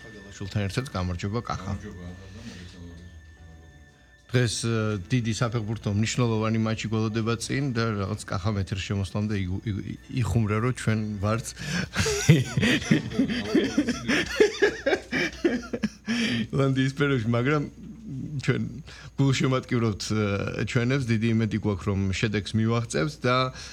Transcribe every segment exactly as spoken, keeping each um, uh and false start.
გელაშვილთან ერთად გამარჯობა კახა. დღეს დიდი საფეხბურთო მნიშვნელოვანი მატჩი გველოდება წინ და რაღაც კახა ეთერში შემოსვლამდე იხუმრა რომ ჩვენ ვართ. ლანდის პერიოდში, მაგრამ ჩვენ გულშემატკივრობთ ჩვენებს, დიდი იმედი გვაქვს რომ შედეგს მივაღწევთ და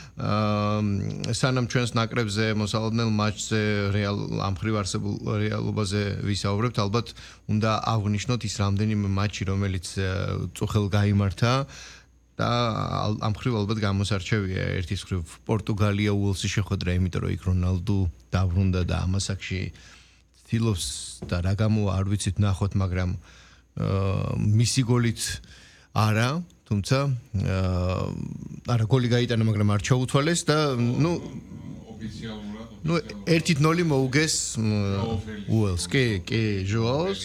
სანამ ჩვენს ნაკრებზე მოსალოდნელ მატჩზე რეალ ამ ხრივ არსებულ რეალობაზე ვისაუბრებთ, ალბათ უნდა აღვნიშნოთ ის რამდენიმე მატჩი, რომელიც წუხელ გაიმართა და ამ ხრივ ალბათ გამოსარჩევია ერთის ხრივ პორტუგალია უელსის შეხვედრა, იმიტომ რომ იქ რონალდუ დაბრუნდა და ამ ასაკში ცდილობს და რა გამო არ ვიცით ნახოთ, მაგრამ მისი გოლით არა, თუმცა არა გოლი გაიტანა, მაგრამ არ ჩაუთვალეს და ნუ ოფიციალურად ნუ ერთი ნული მოუგეს უელს, კი, კი, ჟოაოს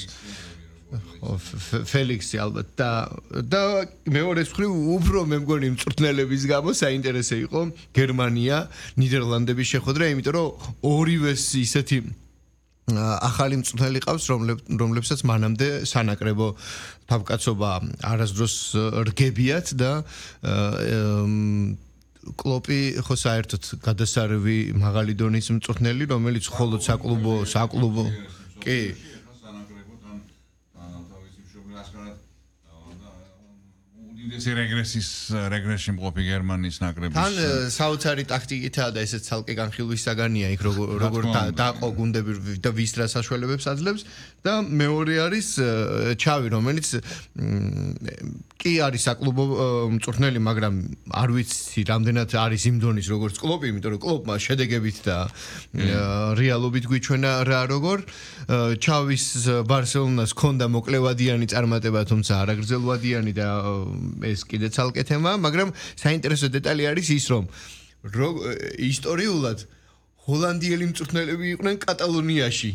ფელიქსი ალბათ და და მეორე მხრივ უფრო მე მგონი მწვრთნელების გამო საინტერესო იყო გერმანია ნიდერლანდების შეხვედრა, იმიტომ რომ ორივეს ისეთი ახალი მწვრთნელი ყავს, რომლებსაც მანამდე სანაკრებო თავკაცობა არასდროს რგებიათ და კლოპი ხო საერთოდ გადასარევი მაღალი დონის მწვრთნელი, რომელიც მხოლოდ საკლუბო საკლუბო კი უდიდესი რეგრესის რეგრესში მყოფი გერმანიის ნაკრების თან საოცარი ტაქტიკითაა და ესეც ცალკე განხილვის საგანია იქ როგორ დაყო გუნდები და ვის რა საშუალებებს აძლევს და მეორე არის ჩავი, რომელიც კი არის საკლუბო მწვრთნელი, მაგრამ არ ვიცი რამდენად არის იმ დონის როგორც კლოპი, იმიტომ რომ კლოპმა შედეგებით და რეალობით გვიჩვენა რა როგორ ჩავის ბარსელონას ჰქონდა მოკლევადიანი წარმატება, თუმცა არაგრძელვადიანი და ეს კიდე ცალკე თემაა, მაგრამ საინტერესო დეტალი არის ის, რომ ისტორიულად ჰოლანდიელი მწვრთნელები იყვნენ კატალონიაში.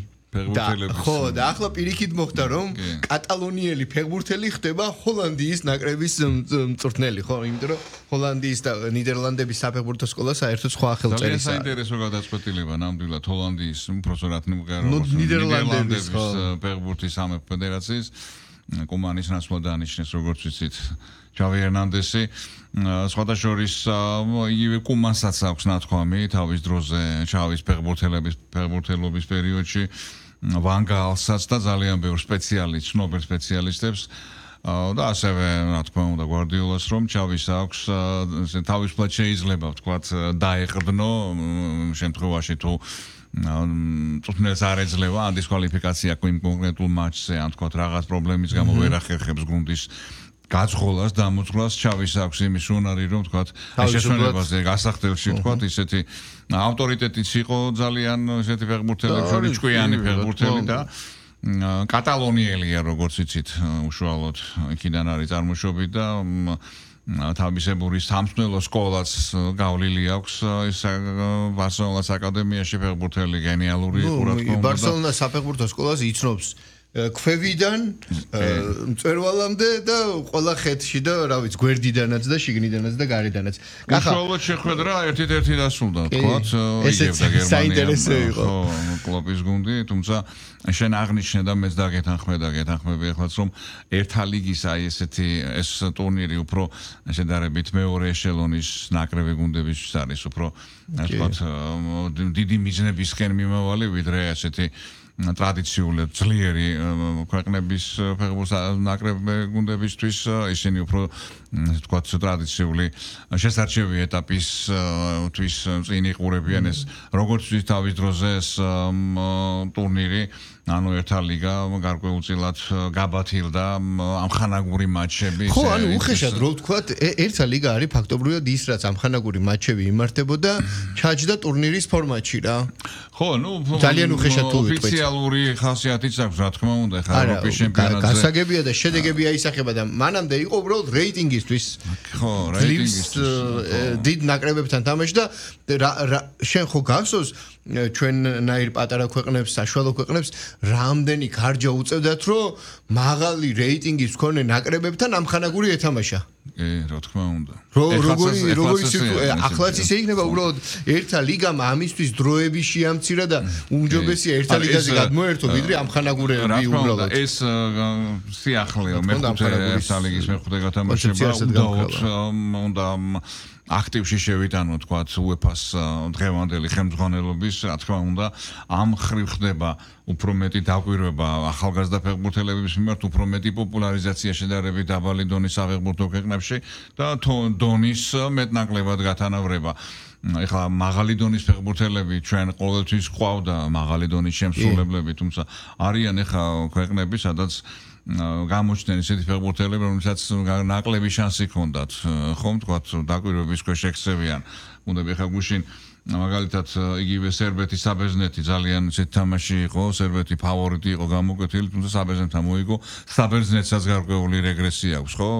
ხო, და ახლა პირიქით მოხდა, რომ კატალონიელი ფეხბურთელი ხდება ჰოლანდიის ნაკრების მწვრთნელი, ხო, იმიტომ რომ ჰოლანდიის და ნიდერლანდების საფეხბურთო სკოლა საერთოდ სხვა ხელწერისაა. ძალიან საინტერესო გადაწყვეტილება ნამდვილად ჰოლანდიის უпроსორად ნიმგაროს ნიდერლანდების ფეხბურთის სამეფო ფედერაციის კომანის ნაცვლად დანიშნეს, როგორც ვიცით, ჩავი ერნანდესი. სხვადასხვა იგივე კუმანსაც აქვს ნათქვამი თავის დროზე ჩავის ფეხბურთელების ფეხბურთელობის პერიოდში, ვან გალსაც და ძალიან ბევრ სპეციალისტ, ცნობილ სპეციალისტებს და ასევე რა თქმა უნდა გვარდიოლას, რომ ჩავის აქვს თავისუფლად შეიძლება ვთქვათ დაეყრდნო შემთხვევაში თუ მწვრთნელს არ ეძლევა ან დისკვალიფიკაცია იმ კონკრეტულ მატჩზე, ან თქვათ რაღაც პრობლემის გამო ვერ ახერხებს გუნდის გაძღოლას, დამოძღლას, ჩავის აქვს იმის უნარი, რომ თქვათ შესვენებაზე გასახდელში თქვათ ისეთი ავტორიტეტიც იყო ძალიან ესეთი ფეხბურთელებს შორის ჭკვიანი ფეხბურთელი და კატალონიელია, როგორც იცით, უშუალოდ იქიდან არის წარმოშობით და თავისებური სამწვრთნელო სკოლაც გავლილი აქვს ის ბარსელონას აკადემიაში ფეხბურთელი გენიალური იყო რა თქმა უნდა. ბარსელონას საფეხბურთო სკოლას იცნობს ქვევიდან მწვერვალამდე და ყველა ხეთში და რა ვიცი გვერდიდანაც და შიგნიდანაც და გარედანაც. უშუალოდ შეხვედრა ერთ-ერთი დასრულდა, თქვათ, იგებდა გერმანია. საინტერესო იყო. კლოპის გუნდი, თუმცა შენ აღნიშნე და მეც დაგეთანხმე და გეთანხმები ახლაც, რომ ერთა ლიგის აი ესეთი ეს ტურნირი უფრო შედარებით მეორე ეშელონის ნაკრები გუნდებისთვის არის უფრო თქვათ დიდი მიზნებისკენ მიმავალი, ვიდრე ესეთი ტრადიციული ძლიერი ქვეყნების ფეხბურთის ნაკრები გუნდებისთვის, ისინი უფრო თქვათ ტრადიციული შესარჩევი ეტაპისთვის წინ იყურებიან ეს როგორც თავის დროზე ეს ტურნირი, ანუ ერთა ლიგა გარკვეულწილად გაბათილდა ამხანაგური მატჩები. ხო, ანუ უხეშად რო ვთქვათ, ერთა ლიგა არის ფაქტობრივად ის, რაც ამხანაგური მატჩები იმართებოდა ჩაჯდა ტურნირის ფორმატში რა. ხო, ნუ ძალიან უხეშად თუ ვიტყვით. ოფიციალური ხასიათიც აქვს, რა თქმა უნდა, ხა ევროპის ჩემპიონატზე. გასაგებია და შედეგები აისახება და მანამდე იყო უბრალოდ რეიტინგისთვის. ხო, რეიტინგისთვის. დიდ ნაკრებებთან თამაში და შენ ხო გახსოვს ჩვენნაირ პატარა ქვეყნებს, საშუალო ქვეყნებს რამდენი გარჯა უწევდათ, რომ მაღალი რეიტინგის მქონე ნაკრებებთან ამხანაგური ეთამაშა. კი, რა თქმა უნდა. როგორი როგორი სიტუაცია ახლაც ისე იქნება უბრალოდ ერთა ლიგამ ამისთვის დროები შეამცირა და უმჯობესია ერთა ლიგაზე გადმოერთო ვიდრე ამხანაგურეები უბრალოდ ეს სიახლეა მეხუთე ერთა ლიგის მეხუთე გათამაშება უნდა აქტივში შევიტანო თქვა უეფას დღევანდელი ხელმძღვანელობის რა თქმა უნდა ამ ხრივ ხდება უფრო მეტი დაკვირვება ახალგაზრდა ფეხბურთელების მიმართ უფრო მეტი პოპულარიზაცია შედარებით დაბალი დონის საფეხბურთო ქვეყნებში და დონის მეტნაკლებად გათანაბრება ეხლა მაღალი დონის ფეხბურთელები ჩვენ ყოველთვის ყავდა მაღალი დონის შემსრულებლები თუმცა არიან ეხლა ქვეყნები სადაც გამოჩნდნენ ისეთი ფეხბურთელები რომელსაც ნაკლები შანსი ჰქონდათ ხომ თქვა დაკვირვების ქვეშ ექცევიან უნდა ეხლა გუშინ მაგალითად იგივე სერბეთის საბერძნეთი ძალიან ისეთი თამაში იყო სერბეთი ფავორიტი იყო გამოკვეთილი თუმცა საბერძნეთთან მოიგო საბერძნეთსაც გარკვეული რეგრესია აქვს ხო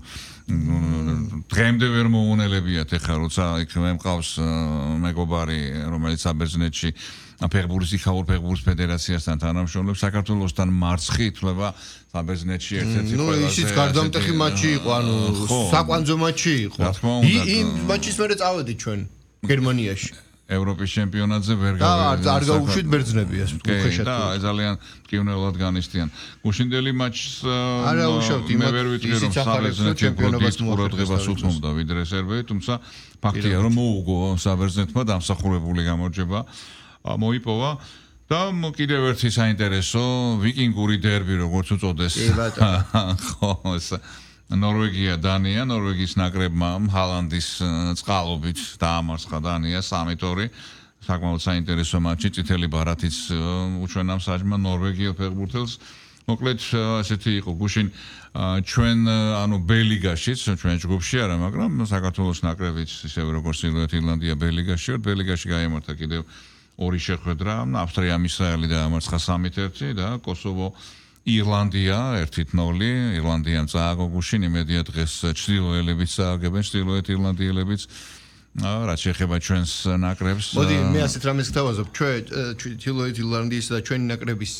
დღემდე ვერ მოუნელებიათ ეხლა როცა იქ მე მყავს მეგობარი რომელიც საბერძნეთში ფეხბურთის იქაურ ფეხბურთის ფედერაციასთან თანამშრომლობს საქართველოსთან მარცხი ითვლება საბერძნეთში ერთ-ერთი ყველაზე ნუ ისიც გარდამტეხი მატჩი იყო ანუ საკვანძო მატჩი იყო იმ მატჩის მერე წავედით ჩვენ გერმანიაში ევროპის ჩემპიონატზე ვერ გავიდა და არ გაუშვით ბერძნებიას უხეშად და ძალიან მტკივნეულად განიცდიან გუშინდელი მატჩს მე ვერ ვიტყვი რომ საბერძნეთი უფრო დიდ ყურადღებას უთმობდა ვიდრე სერბეთი თუმცა ფაქტია რომ მოუგო საბერძნეთმა დამსახურებული გამარჯვება მოიპოვა და კიდევ ერთი საინტერესო ვიკინგური დერბი როგორც უწოდეს ხო ეს ნორვეგია დანია ნორვეგიის ნაკრებმა ჰალანდის წყალობით დაამარცხა დანია სამი ორი საკმაოდ საინტერესო მატჩი წითელი ბარათიც უჩვენა მსაჯმა ნორვეგიელ ფეხბურთელს მოკლედ ასეთი იყო გუშინ ჩვენ ანუ ბელიგაშიც ჩვენ ჯგუფში არა მაგრამ საქართველოს ნაკრებიც ისევე როგორც ირლანდია ბელიგაში ვარ ბელიგაში გაიმართა კიდევ ორი შეხვედრა ავსტრიამ ისრაელი დაამარცხა სამი ერთი და კოსოვო ირლანდია ერთი ნული ირლანდიამ წააგო გუშინ იმედია დღეს ჩრდილოელებიც წააგებენ ჩრდილოეთ ირლანდიელებიც რაც შეეხება ჩვენს ნაკრებს მოდი მე ასეთ რამეს გთავაზობ ჩვენ ჩრდილოეთ ირლანდიისა და ჩვენი ნაკრების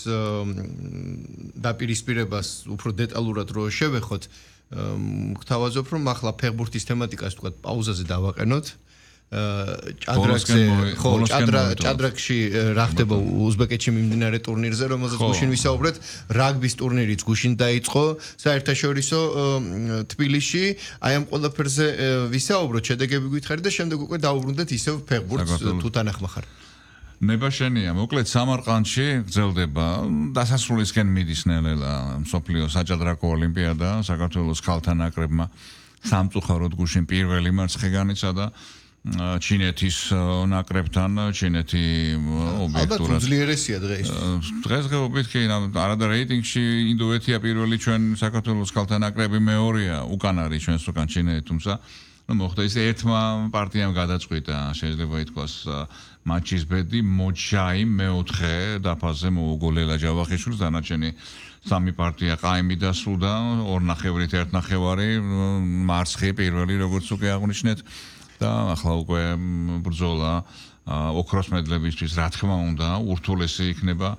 დაპირისპირებას უფრო დეტალურად რო შევეხოთ გთავაზობ რომ ახლა ფეხბურთის თემატიკას თქვა პაუზაზე დავაყენოთ ჭადრაკზე ხო ჭადრაკში რა ხდება უზბეკეთში მიმდინარე ტურნირზე რომელზეც გუშინ ვისაუბრეთ რაგბის ტურნირიც გუშინ დაიწყო საერთაშორისო თბილისში აი ამ ყველაფერზე ვისაუბროთ შედეგები გითხარით და შემდეგ უკვე დაუბრუნდეთ ისევ ფეხბურთს თუ თანახმახარ ნებაშენია მოკლედ სამარყანდში გრძელდება დასასრულისკენ მიდის ნელ-ნელა მსოფლიო საჭადრაკო ოლიმპიადა საქართველოს ქალთა ნაკრებმა სამწუხაროდ გუშინ პირველი მარცხი განიცადა ჩინეთის ნაკრებთან ჩინეთი ობიექტურად ალბათ უძლიერესია დღეს დღესდღეობით კი არადა რეიტინგში ინდოეთია პირველი ჩვენ საქართველოს ქალთა ნაკრები მეორეა უკან არის ჩვენს უკან ჩინეთი თუმცა ну მოხდა ისე ერთმა პარტიამ გადაწყვიტა შეიძლება ითქვას მატჩის ბედი მოჩაი მეოთხე დაფაზე მოუგო ლელა ჯავახიშვილს დანარჩენი სამი პარტია ყაიმი დასრულდა ორ ნახევრით ერთ ნახევარი მარცხი პირველი როგორც უკვე აღნიშნეთ და ახლა უკვე ბრძოლა ოქროს მედლებისთვის რა თქმა უნდა ურთულესი იქნება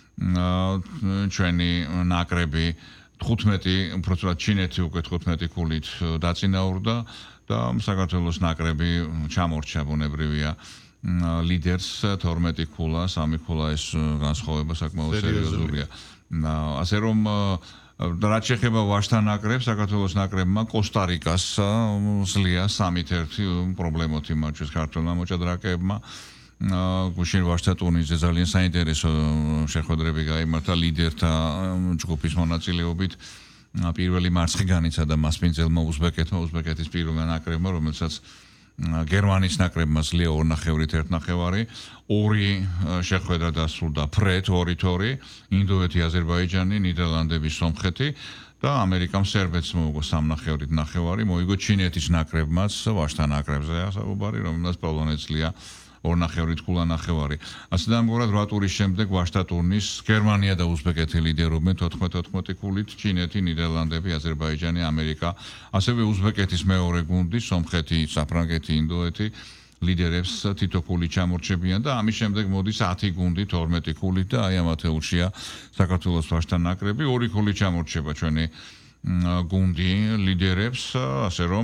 ჩვენი ნაკრები თხუთმეტი უბრალოდ ჩინეთი უკვე თხუთმეტი ქულით დაწინაურდა და საქართველოს ნაკრები ჩამორჩა ბუნებრივია ლიდერს თორმეტი ქულა სამი ქულა ეს განსხვავება საკმაოდ სერიოზულია ასე რომ რაც შეეხება ვაჟთა ნაკრებს საქართველოს ნაკრებმა კოსტა-რიკას სლია სამი ერთი პრობლემოთი მატჩის ქართველმა მოჭადრაკეებმა გუშინ ვაჟთა ტურნირზე ძალიან საინტერესო შეხვედრები გაიმართა ლიდერთა ჯგუფის მონაწილეობით პირველი მარცხი განიცადა მასპინძელმა უზბეკეთმა უზბეკეთის პირველმა ნაკრებმა რომელსაც გერმანიის ნაკრებმა სლია ორ ნახევრით ერთ ნახევარი ორი შეხვედრა დასრულდა ფრედ ორი ორი ინდოეთი აზერბაიჯანი ნიდერლანდები სომხეთი და ამერიკამ სერბეთს მოუგო სამ ნახევრით ნახევარი მოიგო ჩინეთის ნაკრებმაც ვაჟთა ნაკრებზეა საუბარი რომელსაც პოლონეთს სლია ორ ნახევრით ქულა ნახევარი ასე დამგვარად რვა ტურის შემდეგ ვაჟთა ტურნირს გერმანია და უზბეკეთი ლიდერობენ თოთხმეტ თოთხმეტი ქულით ჩინეთი ნიდერლანდები აზერბაიჯანი ამერიკა ასევე უზბეკეთის მეორე გუნდი სომხეთი საფრანგეთი ინდოეთი ლიდერებს თითო ქული ჩამორჩებიან და ამის შემდეგ მოდის ათი გუნდი თორმეტი ქულით და აი ამ ათეულშია საქართველოს ვაჟთა ნაკრები ორი ქული ჩამორჩება ჩვენი გუნდი ლიდერებს, ასე რომ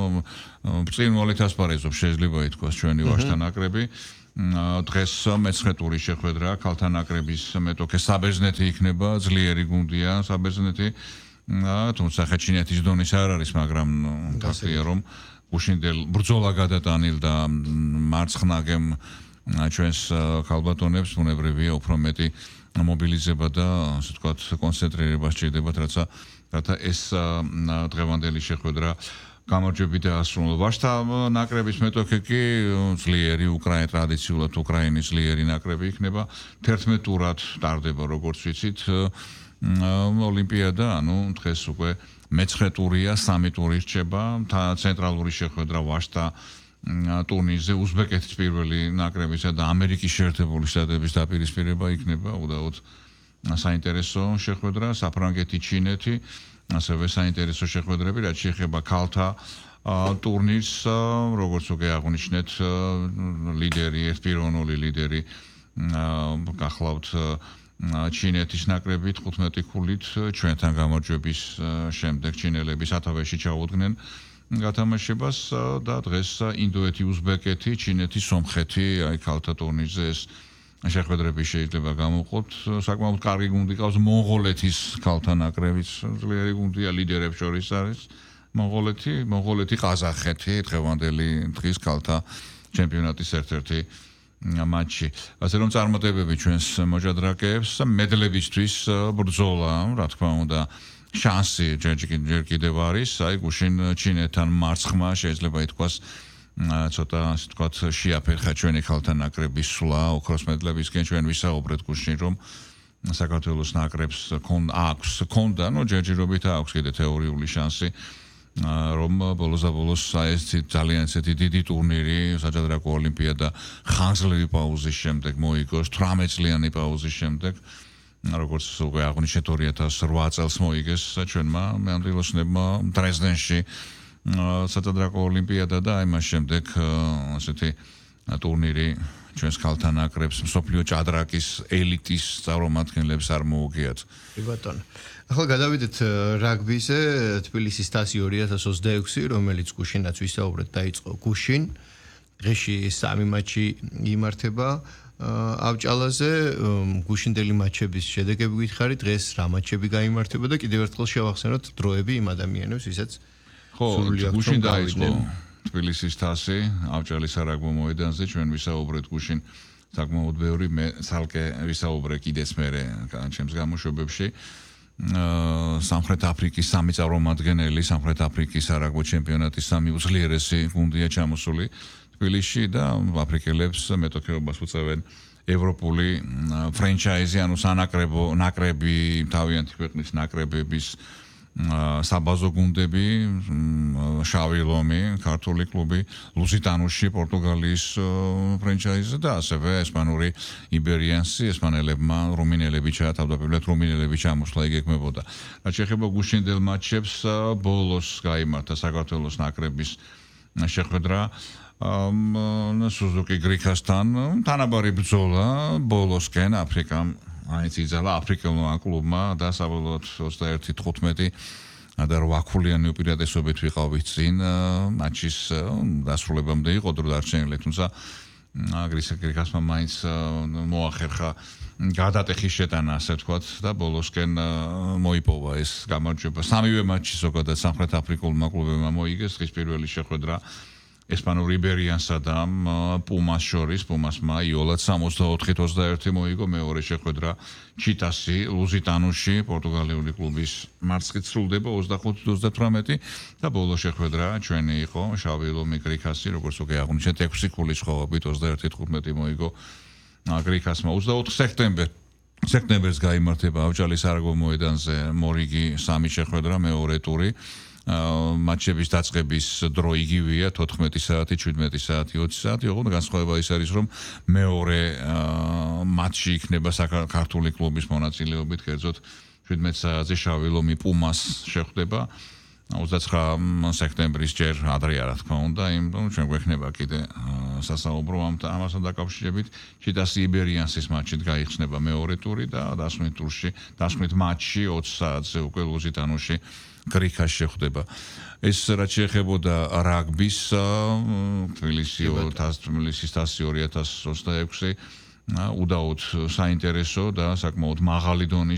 ბრწყინვალედ ასპარეზობს შეიძლება ითქვას ჩვენი ვაჟთა ნაკრები. დღეს მეცხრე ტურის შეხვედრა ქალთა ნაკრების მეტოქე საბერძნეთი იქნება, ძლიერი გუნდია საბერძნეთი. თუმცა ხეჩინეთის დონის არ არის, მაგრამ ფაქტია რომ გუშინდელ ბრძოლა გადატანილ და მარცხნაგემ ჩვენს ქალბატონებს უნებრივია უფრო მეტი მობილიზება და ასე ვთქვათ კონცენტრირება სჭირდებათ, რაცა რათა ეს დღევანდელი შეხვედრა გამარჯვებით დაასრულოს. ვაჟთა ნაკრების მეტოქე კი ძლიერი უკრაინის ტრადიციულად უკრაინის ძლიერი ნაკრები იქნება. თერთმეტ ტურად ტარდება, როგორც ვიცით, ოლიმპიადა, ანუ დღეს უკვე მეცხრე ტურია, სამი ტური რჩება, ცენტრალური შეხვედრა ვაჟთა ტურნირზე უზბეკეთის პირველი ნაკრებისა და ამერიკის შეერთებული შტატების დაპირისპირება იქნება უდაოდ საინტერესო შეხვედრა, საფრანგეთი, ჩინეთი, ასევე საინტერესო შეხვედრები, რაც შეეხება ქალთა ტურნირს, როგორც უკვე აღნიშნეთ, ლიდერი, ერთპიროვნული ლიდერი გახლავთ ჩინეთის ნაკრები თხუთმეტი ქულით ჩვენთან გამარჯვების შემდეგ ჩინელები სათავეში ჩაუდგნენ გათამაშებას და დღეს ინდოეთი, უზბეკეთი, ჩინეთი, სომხეთი, აი ქალთა ტურნირზე ეს შეხვედრები შეიძლება გამოვყოთ. საკმაოდ კარგი გუნდი ყავს მონღოლეთის ქალთა ნაკრების ძლიერი გუნდია, ლიდერებს შორის არის მონღოლეთი, მონღოლეთი, ყაზახეთი, დღევანდელი დღის ქალთა ჩემპიონატის ერთ-ერთი матчი. ასე რომ წარმატებები ჩვენს მოჭადრაკეებს, მედლებისთვის ბრძოლა, რა თქმა უნდა, შანსი ჯერ კიდევ არის, აი გუშინ ჩინეთთან მარცხმა შეიძლება ითქვას ცოტა ასე ვთქვათ შეაფერხა ჩვენი ქალთა ნაკრების სვლა ოქროს მედლებისკენ. ჩვენ ვისაუბრეთ გუშინ რომ საქართველოს ნაკრებს აქვს ქონდა, ნუ ჯერჯერობით აქვს კიდე თეორიული შანსი რომ ბოლოს და ბოლოს ეს ძალიან ისეთი დიდი ტურნირი საჭადრაკო ოლიმპიადა ხანძლივი პაუზის შემდეგ მოიგოს, თვრამეტ წლიანი პაუზის შემდეგ, როგორც უკვე აღნიშნეთ ორი ათას რვა წელს მოიგეს ჩვენმა მემდრილოსნებმა დრეზდენში საჭადრაკო ოლიმპიადა და აი მას შემდეგ ასეთი ტურნირი ჩვენს ქალთა ნაკრებს მსოფლიო ჭადრაკის ელიტის წარმომადგენლებს არ მოუგიათ. კი ბატონო. ახლა გადავიდეთ რაგბიზე, თბილისის თასი ორი ათას ოცდაექვსი, რომელიც გუშინაც ვისაუბრეთ, დაიწყო გუშინ. დღეში სამი მატჩი იმართება ავჭალაზე, გუშინდელი მატჩების შედეგები გითხარით, დღეს რა მატჩები გაიმართება და კიდევ ერთხელ შევახსენოთ დროები იმ ადამიანებს, ვისაც ხო, გუშინ დაიწყო თბილისის თასი ავჭალის სარაგბო მოედანზე, ჩვენ ვისაუბრეთ გუშინ საკმაოდ ბევრი, მე ცალკე ვისაუბრე კიდეც მერე ჩემს გამოშვებებში. სამხრეთ აფრიკის სამი წარმომადგენელი, სამხრეთ აფრიკის სარაგბო ჩემპიონატის სამი უძლიერესი გუნდია ჩამოსული თბილისში და აფრიკელებს მეტოქეობას უწევენ ევროპული ფრენჩაიზი, ანუ სანაკრებო ნაკრები, თავიანთი ქვეყნის ნაკრებების საბაზო გუნდები, შავი ლომი, ქართული კლუბი, ლუსიტანუში, პორტუგალიის ფრენჩაიზი და ასევე ესპანური იბერიანსი, ესპანელებმა რუმინელები თავდაპირველად რუმინელები ჩამოსვლა იგეგმებოდა. რაც შეეხება გუშინდელ მატჩებს, ბოლოს გაიმართა საქართველოს ნაკრების შეხვედრა სუზუკი გრიქასთან, თანაბარი ბრძოლა ბოლოსკენ აფრიკამ აიც იძალა აფრიკელმა კლუბმა და საბოლოოდ ოცდაერთი თხუთმეტი და რვა ქულიანი უპირატესობით ვიყავით წინ მატჩის დასრულებამდე იყო დრო დარჩენილი, თუმცა გრიქასმა მაინც მოახერხა გადატეხის შეტანა, ასე ვთქვათ, და ბოლოსკენ მოიპოვა ეს გამარჯვება. სამივე მატჩი ზოგადად სამხრეთ აფრიკულმა კლუბებმა მოიგეს, დღის პირველი შეხვედრა ესპანურ იბერიანსა და პუმას შორის, პუმასმა იოლად სამოცდაოთხი ოცდაერთი მოიგო, მეორე შეხვედრა ჩიტასი ლუსიტანუში, პორტუგალიური კლუბის მარცხით სრულდება ოცდახუთი ოცდათვრამეტი და ბოლო შეხვედრა ჩვენი იყო შავი ლომი გრიქასი, როგორც უკვე აღნიშნეთ, ექვსი ქულის ხოვობით ოცდაერთი თხუთმეტი მოიგო გრიქასმა. ოცდაოთხ სექტემბერს სექტემბერს გაიმართება ავჭალის სარაგბო მოედანზე მორიგი სამი შეხვედრა, მეორე ტური. მატჩების დაწყების დრო იგივეა, თოთხმეტი საათი, შვიდმეტი საათი, ოცი საათი, ოღონდ განსხვავება ის არის, რომ მეორე მატჩი იქნება საქართველოს კლუბის მონაწილეობით, კერძოდ შვიდმეტ საათზე შავი ლომი პუმას შეხვდება. ოცდაცხრა სექტემბრის ჯერ ადრეა, რა თქმა უნდა, იმიტომ ჩვენ გვექნება კიდე სასაუბრო ამასთან დაკავშირებით. ჩიტასი იბერიანსის მატჩით გაიხსნება მეორე ტური და დასმით ტურში, დასმით მატჩი ოცი საათზე უკვე ლუსიტანუში კრიკას შეხვდება. ეს რაც შეეხებოდა რაგბის თბილისის თასი ორი ათას ოცდაექვსი უდაოდ საინტერესო და საკმაოდ მაღალი დონის